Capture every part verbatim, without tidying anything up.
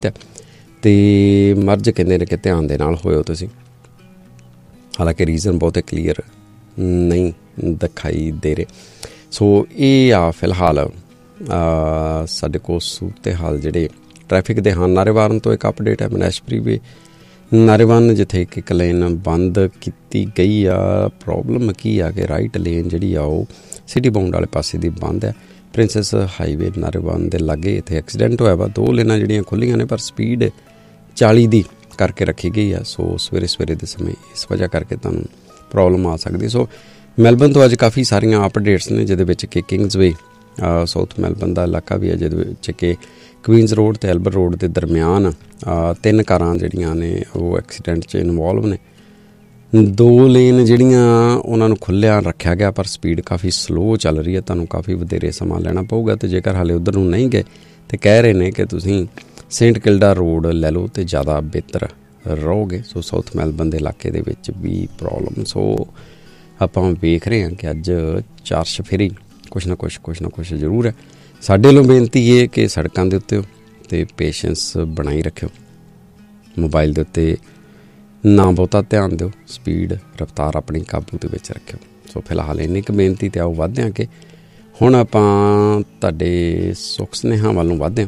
ਤੇ ਮਰਜ਼ ਕਹਿੰਦੇ ਨੇ ਕਿ ਧਿਆਨ ਦੇ ਨਾਲ ਹੋਇਓ ਤੁਸੀਂ। ਹਾਲਾਂਕਿ ਰੀਜ਼ਨ ਬਹੁਤੇ ਕਲੀਅਰ ਨਹੀਂ ਦਿਖਾਈ ਦੇ ਰਹੇ। ਸੋ ਇਹ ਆ ਫਿਲਹਾਲ ਸਾਡੇ ਕੋਲ ਸੂਰਤ ਹਾਲ ਜਿਹੜੇ ਟ੍ਰੈਫਿਕ ਦੇ ਹਨ। ਨਾਰੇਵਾਨ ਤੋਂ ਇੱਕ ਅਪਡੇਟ ਹੈ, ਮਨੈਸ਼ਪੁਰੀ ਵੀ ਨਾਰੇਵਾਨ ਜਿੱਥੇ ਇੱਕ ਇੱਕ ਲੇਨ ਬੰਦ ਕੀਤੀ ਗਈ ਆ। ਪ੍ਰੋਬਲਮ ਕੀ ਆ ਕਿ ਰਾਈਟ ਲੇਨ ਜਿਹੜੀ ਆ ਉਹ ਸਿਟੀ ਬਾਉਂਡ ਵਾਲੇ ਪਾਸੇ ਦੀ ਬੰਦ ਹੈ। ਪ੍ਰਿੰਸੈਸ ਹਾਈਵੇ ਨਾਰੇਵਾਨ ਦੇ ਲਾਗੇ ਇੱਥੇ ਐਕਸੀਡੈਂਟ ਹੋਇਆ ਵਾ। ਦੋ ਲੇਨਾਂ ਜਿਹੜੀਆਂ ਖੁੱਲ੍ਹੀਆਂ ਨੇ ਪਰ ਸਪੀਡ ਚਾਲੀ ਦੀ ਕਰਕੇ ਰੱਖੀ ਗਈ ਆ। ਸੋ ਸਵੇਰੇ ਸਵੇਰੇ ਦੇ ਸਮੇਂ ਇਸ ਵਜ੍ਹਾ ਕਰਕੇ ਤੁਹਾਨੂੰ ਪ੍ਰੋਬਲਮ ਆ ਸਕਦੀ। ਸੋ ਮੈਲਬਨ ਤੋਂ ਅੱਜ ਕਾਫੀ ਸਾਰੀਆਂ ਅਪਡੇਟਸ ਨੇ, ਜਿਹਦੇ ਵਿੱਚ ਕਿ ਕਿੰਗਜ਼ਵੇ ਸਾਊਥ ਮੈਲਬਨ ਦਾ ਇਲਾਕਾ ਵੀ ਹੈ, ਜਿਹਦੇ ਵਿੱਚ ਕਿ ਕੁਈਨਜ਼ ਰੋਡ ਅਤੇ ਐਲਬਰ ਰੋਡ ਦੇ ਦਰਮਿਆਨ ਤਿੰਨ ਕਾਰਾਂ ਜਿਹੜੀਆਂ ਨੇ ਉਹ ਐਕਸੀਡੈਂਟ 'ਚ ਇਨਵੋਲਵ ਨੇ। ਦੋ ਲੇਨ ਜਿਹੜੀਆਂ ਉਹਨਾਂ ਨੂੰ ਖੁੱਲ੍ਹਿਆ ਰੱਖਿਆ ਗਿਆ ਪਰ ਸਪੀਡ ਕਾਫੀ ਸਲੋਅ ਚੱਲ ਰਹੀ ਹੈ। ਤੁਹਾਨੂੰ ਕਾਫੀ ਵਧੇਰੇ ਸਮਾਂ ਲੈਣਾ ਪਊਗਾ। ਅਤੇ ਜੇਕਰ ਹਾਲੇ ਉੱਧਰ ਨੂੰ ਨਹੀਂ ਗਏ ਤਾਂ ਕਹਿ ਰਹੇ ਨੇ ਕਿ ਤੁਸੀਂ ਸੇਂਟ ਕਿਲਡਾ ਰੋਡ ਲੈ ਲਓ ਅਤੇ ਜ਼ਿਆਦਾ ਬਿਹਤਰ ਰਹੋਗੇ। ਸੋ ਸਾਊਥ ਮੈਲਬਨ ਦੇ ਇਲਾਕੇ ਦੇ ਵਿੱਚ ਵੀ ਪ੍ਰੋਬਲਮ। ਸੋ ਆਪਾਂ ਵੇਖ ਰਹੇ ਹਾਂ ਕਿ ਅੱਜ ਚਾਰ ਚੁਫੇਰੀ ਕੁਛ ਨਾ ਕੁਛ ਕੁਛ ਨਾ ਕੁਛ ਜ਼ਰੂਰ ਹੈ। ਸਾਡੇ ਵੱਲੋਂ ਬੇਨਤੀ ਇਹ ਕਿ ਸੜਕਾਂ ਦੇ ਉੱਤੇ ਅਤੇ ਪੇਸ਼ੈਂਸ ਬਣਾਈ ਰੱਖਿਓ। ਮੋਬਾਈਲ ਦੇ ਉੱਤੇ ਨਾ ਬਹੁਤਾ ਧਿਆਨ ਦਿਓ, ਸਪੀਡ ਰਫਤਾਰ ਆਪਣੀ ਕਾਬੂ ਦੇ ਵਿੱਚ ਰੱਖਿਓ। ਸੋ ਫਿਲਹਾਲ ਇੰਨੀ ਕੁ ਬੇਨਤੀ। ਅਤੇ ਆਓ ਵੱਧਦੇ ਹਾਂ ਕਿ ਹੁਣ ਆਪਾਂ ਤੁਹਾਡੇ ਸੁੱਖ ਸੁਨੇਹਾ ਵੱਲ ਨੂੰ ਵੱਧਦੇ ਹਾਂ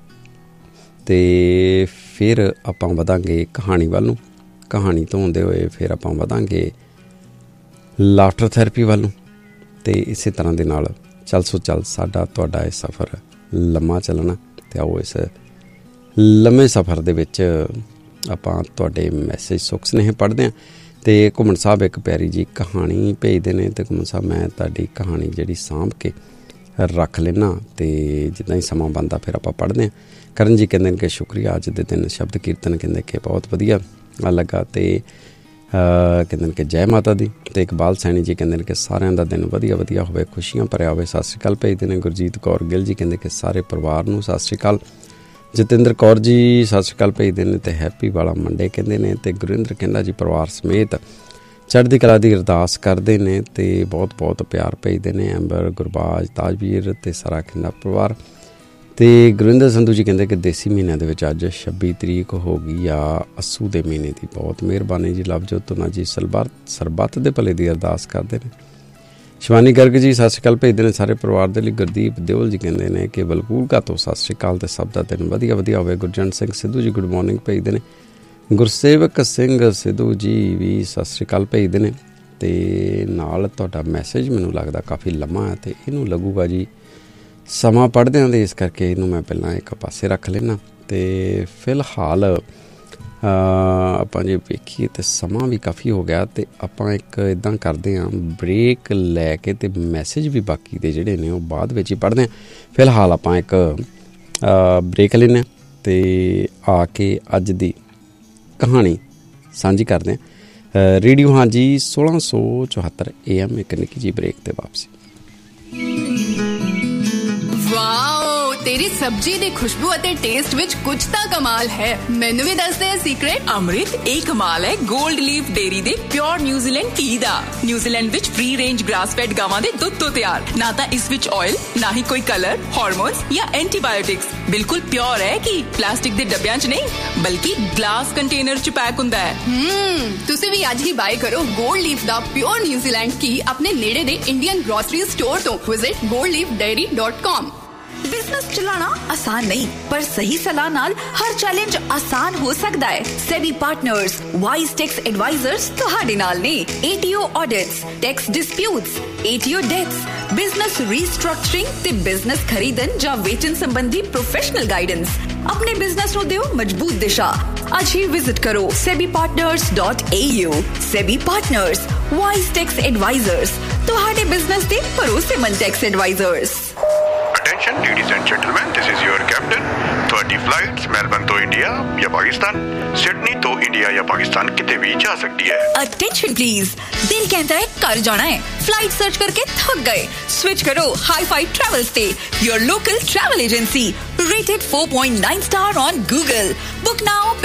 ਅਤੇ ਫਿਰ ਆਪਾਂ ਵਧਾਂਗੇ ਕਹਾਣੀ ਵੱਲ ਨੂੰ। ਕਹਾਣੀ ਤੋਂ ਹੁੰਦੇ ਹੋਏ ਫਿਰ ਆਪਾਂ ਵਧਾਂਗੇ ਲਾਫਟਰ ਥੈਰੇਪੀ ਵੱਲ ਨੂੰ। ਅਤੇ ਇਸੇ ਤਰ੍ਹਾਂ ਦੇ ਨਾਲ ਚੱਲ ਸੋ ਚੱਲ ਸਾਡਾ ਤੁਹਾਡਾ ਇਹ ਸਫ਼ਰ ਲੰਮਾ ਚੱਲਣਾ। ਅਤੇ ਆਓ ਇਸ ਲੰਮੇ ਸਫ਼ਰ ਦੇ ਵਿੱਚ ਆਪਾਂ ਤੁਹਾਡੇ ਮੈਸੇਜ ਸੁੱਖ ਸੁਨੇਹੇ ਪੜ੍ਹਦੇ ਹਾਂ। ਅਤੇ ਘੁੰਮਣ ਸਾਹਿਬ ਇੱਕ ਪਿਆਰੀ ਜੀ ਕਹਾਣੀ ਭੇਜਦੇ ਨੇ। ਅਤੇ ਘੁੰਮਣ ਸਾਹਿਬ ਮੈਂ ਤੁਹਾਡੀ ਕਹਾਣੀ ਜਿਹੜੀ ਸਾਂਭ ਕੇ ਰੱਖ ਲੈਣਾ ਅਤੇ ਜਿੱਦਾਂ ਹੀ ਸਮਾਂ ਬਣਦਾ ਫਿਰ ਆਪਾਂ ਪੜ੍ਹਦੇ ਹਾਂ। ਕਰਨ ਜੀ ਕਹਿੰਦੇ ਨੇ ਕਿ ਸ਼ੁਕਰੀਆ, ਅੱਜ ਦੇ ਦਿਨ ਸ਼ਬਦ ਕੀਰਤਨ ਕਹਿੰਦੇ ਕਿ ਬਹੁਤ ਵਧੀਆ ਲੱਗਾ। ਅਤੇ ਕਹਿੰਦੇ ਨੇ ਕਿ ਜੈ ਮਾਤਾ ਦੀ। ਅਤੇ ਇਕਬਾਲ ਸੈਣੀ ਜੀ ਕਹਿੰਦੇ ਨੇ ਕਿ ਸਾਰਿਆਂ ਦਾ ਦਿਨ ਵਧੀਆ ਵਧੀਆ ਹੋਵੇ, ਖੁਸ਼ੀਆਂ ਭਰਿਆ ਹੋਵੇ। ਸਤਿ ਸ਼੍ਰੀ ਅਕਾਲ ਭੇਜਦੇ ਨੇ। ਗੁਰਜੀਤ ਕੌਰ ਗਿੱਲ ਜੀ ਕਹਿੰਦੇ ਕਿ ਸਾਰੇ ਪਰਿਵਾਰ ਨੂੰ ਸਤਿ ਸ਼੍ਰੀ ਅਕਾਲ। ਜਤਿੰਦਰ ਕੌਰ ਜੀ ਸਤਿ ਸ਼੍ਰੀ ਅਕਾਲ ਭੇਜਦੇ ਨੇ। ਅਤੇ ਹੈਪੀ ਵਾਲਾ ਮੰਡੇ ਕਹਿੰਦੇ ਨੇ। ਅਤੇ ਗੁਰਿੰਦਰ ਕਹਿੰਦਾ ਜੀ ਪਰਿਵਾਰ ਸਮੇਤ ਚੜ੍ਹਦੀ ਕਲਾ ਦੀ ਅਰਦਾਸ ਕਰਦੇ ਨੇ ਅਤੇ ਬਹੁਤ ਬਹੁਤ ਪਿਆਰ ਭੇਜਦੇ ਨੇ। ਐਂਬਰ, ਗੁਰਬਾਜ, ਤਾਜਵੀਰ ਅਤੇ ਸਾਰਾ ਕਹਿੰਦਾ ਪਰਿਵਾਰ। ਅਤੇ ਗੁਰਵਿੰਦਰ ਸੰਧੂ ਜੀ ਕਹਿੰਦੇ ਕਿ ਦੇਸੀ ਮਹੀਨਿਆਂ ਦੇ ਵਿੱਚ ਅੱਜ ਛੱਬੀ ਤਰੀਕ ਹੋ ਗਈ ਆ ਅੱਸੂ ਦੇ ਮਹੀਨੇ ਦੀ। ਬਹੁਤ ਮਿਹਰਬਾਨੀ ਜੀ। ਲਵਜੋਤ ਤੁਨਾ ਜੀ ਸਲਬਤ ਸਰਬੱਤ ਦੇ ਭਲੇ ਦੀ ਅਰਦਾਸ ਕਰਦੇ ਨੇ। ਸ਼ਿਵਾਨੀ ਗਰਗ ਜੀ ਸਤਿ ਸ਼੍ਰੀ ਅਕਾਲ ਭੇਜਦੇ ਨੇ ਸਾਰੇ ਪਰਿਵਾਰ ਦੇ ਲਈ। ਗੁਰਦੀਪ ਦਿਓਲ ਜੀ ਕਹਿੰਦੇ ਨੇ ਕਿ ਬਲਕੂਲਕਾ ਤੋਂ ਸਤਿ ਸ਼੍ਰੀ ਅਕਾਲ ਅਤੇ ਸਭ ਦਾ ਦਿਨ ਵਧੀਆ ਵਧੀਆ ਹੋਵੇ। ਗੁਰਜੰਟ ਸਿੰਘ ਸਿੱਧੂ ਜੀ ਗੁੱਡ ਮੋਰਨਿੰਗ ਭੇਜਦੇ ਨੇ। ਗੁਰਸੇਵਕ ਸਿੰਘ ਸਿੱਧੂ ਜੀ ਵੀ ਸਤਿ ਸ਼੍ਰੀ ਅਕਾਲ ਭੇਜਦੇ ਨੇ। ਅਤੇ ਨਾਲ ਤੁਹਾਡਾ ਮੈਸੇਜ ਮੈਨੂੰ ਲੱਗਦਾ ਕਾਫੀ ਲੰਮਾ ਹੈ ਅਤੇ ਇਹਨੂੰ ਲੱਗੂਗਾ ਜੀ ਸਮਾਂ ਪੜ੍ਹਦੇ ਹਾਂ। ਅਤੇ ਇਸ ਕਰਕੇ ਇਹਨੂੰ ਮੈਂ ਪਹਿਲਾਂ ਇੱਕ ਪਾਸੇ ਰੱਖ ਲੈਣਾ। ਅਤੇ ਫਿਲਹਾਲ ਆਪਾਂ ਜੇ ਵੇਖੀਏ ਤਾਂ ਸਮਾਂ ਵੀ ਕਾਫੀ ਹੋ ਗਿਆ। ਅਤੇ ਆਪਾਂ ਇੱਕ ਇੱਦਾਂ ਕਰਦੇ ਹਾਂ ਬ੍ਰੇਕ ਲੈ ਕੇ ਅਤੇ ਮੈਸੇਜ ਵੀ ਬਾਕੀ ਦੇ ਜਿਹੜੇ ਨੇ ਉਹ ਬਾਅਦ ਵਿੱਚ ਹੀ ਪੜ੍ਹਦੇ ਹਾਂ। ਫਿਲਹਾਲ ਆਪਾਂ ਇੱਕ ਬ੍ਰੇਕ ਲੈਂਦੇ ਹਾਂ ਅਤੇ ਆ ਕੇ ਅੱਜ ਦੀ ਕਹਾਣੀ ਸਾਂਝੀ ਕਰਦੇ ਹਾਂ। ਰੇਡੀਓ ਹਾਂਜੀ ਸੋਲਾਂ ਸੌ ਚੁਹੱਤਰ ਏ ਐਮ। ਇੱਕ ਨਿੱਕੀ ਜਿਹੀ ਬ੍ਰੇਕ 'ਤੇ ਵਾਪਸੀ। ਵਾਓ, ਤੇਰੀ ਸਬਜ਼ੀ ਦੀ ਖੁਸ਼ਬੂ ਅਤੇ ਟੇਸਟ ਵਿੱਚ ਕੁਝ ਤਾਂ ਕਮਾਲ ਹੈ। ਮੈਨੂੰ ਵੀ ਦੱਸ ਦੇ ਸੀਕ੍ਰੇਟ। ਅੰਮ੍ਰਿਤ, ਇਹ ਕਮਾਲ ਹੈ ਗੋਲਡ ਲੀਫ ਡੇਅਰੀ ਦੇ ਪਿਓਰ ਨਿਊਜ਼ੀਲੈਂਡ ਘੀ ਦਾ। ਨਿਊਜ਼ੀਲੈਂਡ ਵਿੱਚ ਫ੍ਰੀ ਰੇਂਜ ਗ੍ਰਾਸ ਫੈਡ ਗਾਵਾਂ ਦੇ ਦੁੱਧ ਤੋਂ ਤਿਆਰ। ਨਾ ਤਾਂ ਇਸ ਵਿੱਚ ਆਇਲ, ਨਾ ਹੀ ਕੋਈ ਕਲਰ, ਹਾਰਮੋਨਸ ਜਾਂ ਐਂਟੀਬਾਇਓਟਿਕਸ। ਬਿਲਕੁਲ ਪਿਓਰ ਹੈ ਕਿ ਪਲਾਸਟਿਕ ਦੇ ਡੱਬਿਆਂ 'ਚ ਨਹੀਂ ਬਲਕਿ ਗਲਾਸ ਕੰਟੇਨਰ 'ਚ ਪੈਕ ਹੁੰਦਾ ਹੈ। ਹਮ ਤੁਸੀਂ ਵੀ ਅੱਜ ਹੀ ਬਾਏ ਕਰੋ ਗੋਲਡ ਲੀਫ ਦਾ ਪਿਓਰ ਨਿਊਜ਼ੀਲੈਂਡ ਘੀ ਆਪਣੇ ਨੇੜੇ ਦੇ ਇੰਡੀਅਨ ਗ੍ਰੋਸਰੀ ਸਟੋਰ ਤੋਂ। Visit gold leaf dairy dot com. Business चलाना आसान नहीं, पर सही सलाह नाल हर चैलेंज आसान हो सकता है। SEBI partners wise tax advisers तुहाडे नाल ने। ATO audits, tax disputes, ATO dates, business restructuring ते बिजनेस खरीदन जां वेचन संबंधी प्रोफेशनल गाइडेंस। अपने बिजनेस नु दियो मजबूत दिशा। आज ही विजिट करो SEBI partners dot A you. SEBI partners wise tax advisers तुहाडे बिजनेस दे भरोसेमंद tax advisers. Attention ladies and gentlemen, this is your captain. Thirty flights Melbourne तो इंडिया या पाकिस्तान, सिडनी तो इंडिया या पाकिस्तान किते भी जा सकती है। Attention please, दिल कहता है कर जाना है, फ्लाइट सर्च करके थक गए, स्विच करो hi fi travel stay, your local travel agency, rated four point nine star on Google. Book now,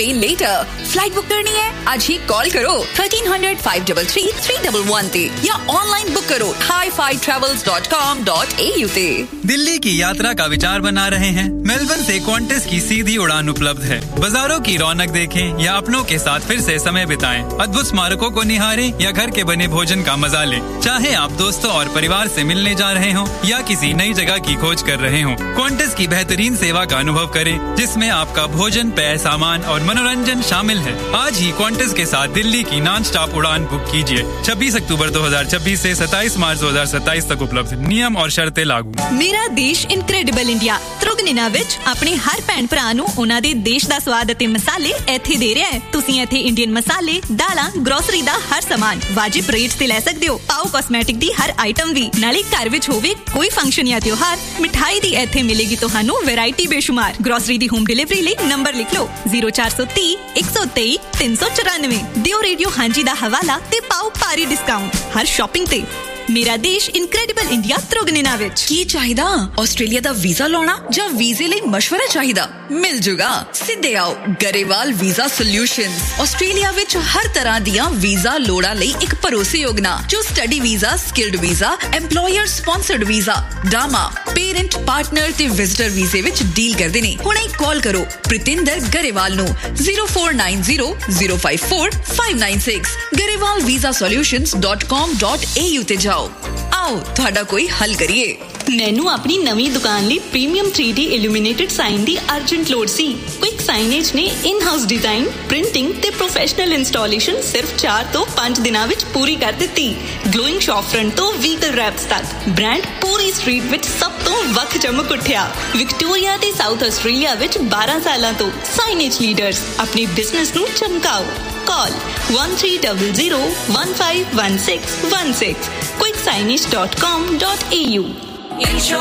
पे लेटर। फ्लाइट बुक करनी है आज ही कॉल करो thirteen hundred five three three three one one ते या ऑनलाइन बुक करो hi fi travels dot com dot A you ते। दिल्ली की यात्रा का विचार बना रहे हैं? मेलबर्न से क्वांटस की सीधी उड़ान उपलब्ध है। बाजारों की रौनक देखें या अपनों के साथ फिर से समय बिताएं। अद्भुत स्मारकों को निहारें या घर के बने भोजन का मजा लें। चाहे आप दोस्तों और परिवार से मिलने जा रहे हों या किसी नई जगह की खोज कर रहे हों, क्वांटस की बेहतरीन सेवा का अनुभव करें जिसमें आपका भोजन, पेय, सामान और मनोरंजन शामिल है। आज ही क्वांटस के साथ दिल्ली की नॉन स्टॉप उड़ान बुक कीजिए। छब्बीस अक्टूबर दो हज़ार छब्बीस से सत्ताईस मार्च दो हज़ार सत्ताईस तक उपलब्ध। नियम और शर्तें लागू। मेरा देश इनक्रेडिबल इंडिया ਤ੍ਰਿਗਨਿਨਾ ਵਿੱਚ ਆਪਣੇ ਹਰ ਭੈਣ ਭਰਾ ਨੂੰ ਉਹਨਾਂ ਦੇ ਦੇਸ਼ ਦਾ ਸਵਾਦ ਅਤੇ ਮਸਾਲੇ ਇੱਥੇ ਦੇ ਰਿਹਾ ਹੈ। ਤੁਸੀਂ ਇੱਥੇ ਇੰਡੀਅਨ ਮਸਾਲੇ, ਦਾਲਾਂ, ਗਰੋਸਰੀ ਦਾ ਹਰ ਸਾਮਾਨ ਵਾਜਿਬ ਰੇਟ ਤੇ ਲੈ ਸਕਦੇ ਹੋ। ਪਾਓ ਕਾਸਮੈਟਿਕ ਦੀ ਹਰ ਆਈਟਮ ਵੀ। ਨਾਲੇ ਘਰ ਵਿੱਚ ਹੋਵੇ ਕੋਈ ਫੰਕਸ਼ਨ ਜਾਂ ਤਿਉਹਾਰ, ਮਿਠਾਈ ਦੀ ਇੱਥੇ ਮਿਲੇਗੀ ਤੁਹਾਨੂੰ ਵੈਰਾਈਟੀ ਬੇਸ਼ੁਮਾਰ। ਗਰੋਸਰੀ ਦੀ ਹੋਮ ਡਿਲੀਵਰੀ ਲਈ ਨੰਬਰ ਲਿਖ ਲਓ ਜ਼ੀਰੋ ਚਾਰ ਸੌ ਤੀਹ ਇੱਕ ਸੌ ਤੇਈ ਤਿੰਨ ਸੌ ਚੁਰਾਨਵੇਂ। ਦਿਓ ਰੇਡੀਓ ਹਾਂਜੀ ਦਾ ਹਵਾਲਾ ਤੇ ਪਾਓ ਭਾਰੀ ਡਿਸਕਾਊਂਟ ਹਰ ਸ਼ਾਪਿੰਗ ਤੇ। मेरा देश इनक्रेडिबल इंडिया ਤ੍ਰਿਗਨਿਨਾ ਵਿੱਚ। ਕੀ ਚਾਹੀਦਾ? ਆਸਟ੍ਰੇਲੀਆ ਦਾ ਵੀਜ਼ਾ ਲਾਉਣਾ ਜਾਂ ਵੀਜ਼ੇ ਲਈ ਮਸ਼ਵਰਾ ਚਾਹੀਦਾ? ਮਿਲ ਜੂਗਾ। ਸਿੱਧੇ ਆਓ ਗਰੇਵਾਲ ਵੀਜ਼ਾ ਸੋਲਿਊਸ਼ਨਸ। ਆਸਟ੍ਰੇਲੀਆ ਵਿੱਚ ਹਰ ਤਰ੍ਹਾਂ ਦੀਆਂ ਵੀਜ਼ਾ ਲੋੜਾਂ ਲਈ ਇੱਕ ਭਰੋਸੇਯੋਗ ਨਾਂ ਜੋ study visa, skilled visa, employer sponsored visa, ਡਾਮਾ, parent, partner ਤੇ ਵਿਜ਼ਟਰ ਵੀਜ਼ੇ ਵਿੱਚ ਡੀਲ ਕਰਦੇ ਨੇ। ਹੁਣੇ ਕਾਲ ਕਰੋ ਪ੍ਰਿਤਿੰਦਰ ਗਰੇਵਾਲ ਨੂੰ zero four nine zero zero five four five nine six Grewal visa solutions ਡॉट com dot A you ਤੇ ਜਾਓ। ਆਓ ਤੁਹਾਡਾ ਕੋਈ ਹੱਲ ਕਰੀਏ। ਮੈਨੂੰ ਆਪਣੀ ਨਵੀਂ ਦੁਕਾਨ ਲਈ premium three D illuminated sign ਦੀ ਅਰਜੈਂਟ ਲੋੜ ਸੀ। ਕੁਇਕ ਸਾਈਨੇਜ ਨੇ ਇਨ ਹਾਊਸ ਡਿਜ਼ਾਈਨ, ਪ੍ਰਿੰਟਿੰਗ ਤੇ ਪ੍ਰੋਫੈਸ਼ਨਲ ਇੰਸਟਾਲੇਸ਼ਨ ਸਿਰਫ ਚਾਰ ਤੋਂ ਪੰਜ ਦਿਨਾਂ ਵਿੱਚ ਪੂਰੀ ਕਰ ਦਿੱਤੀ। ਗਲੋਇੰਗ ਸ਼ੌਪ ਫਰੰਟ ਤੋਂ ਵਹੀਕਲ ਰੈਪਸ ਤੱਕ ਬ੍ਰਾਂਡ ਪੂਰੀ ਸਟਰੀਟ ਵਿੱਚ ਸਭ ਤੋਂ ਵੱਖ ਚਮਕ ਉੱਠਿਆ। ਵਿਕਟੋਰੀਆ ਤੇ ਸਾਊਥ ਆਸਟ੍ਰੇਲੀਆ ਵਿੱਚ ਬਾਰਾਂ ਸਾਲਾਂ ਤੋਂ ਸਾਈਨੇਜ ਲੀਡਰਸ। ਆਪਣੇ ਬਿਜ਼ਨਸ ਨੂੰ ਚਮਕਾਓ। Call one three zero zero one five one six one six quick signage dot com dot a u।